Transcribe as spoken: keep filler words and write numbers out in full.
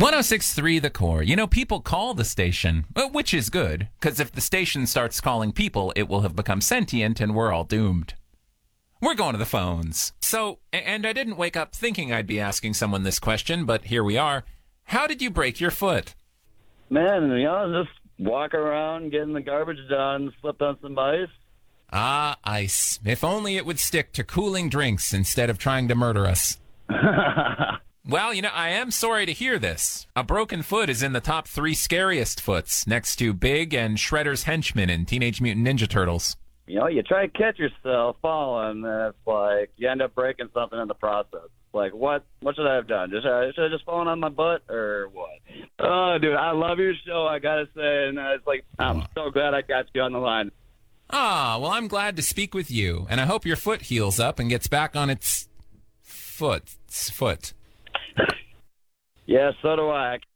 one oh six point three The Core. You know, people call the station, uh, which is good, because if the station starts calling people, it will have become sentient and we're all doomed. We're going to the phones. So, and I didn't wake up thinking I'd be asking someone this question, but here we are. How did you break your foot? Man, you know, just walk around, getting the garbage done, slipped on some ice. Ah, ice. If only it would stick to cooling drinks instead of trying to murder us. Well, you know, I am sorry to hear this. A broken foot is in the top three scariest foots, next to Big and Shredder's henchman in Teenage Mutant Ninja Turtles. You know, you try to catch yourself falling, and it's like you end up breaking something in the process. Like, what What should I have done? Just, uh, should I just fallen on my butt, or what? Oh, dude, I love your show, I gotta say, and uh, it's like, I'm so glad I got you on the line. Ah, well, I'm glad to speak with you, and I hope your foot heals up and gets back on its foot. Its foot. Yeah, so do I.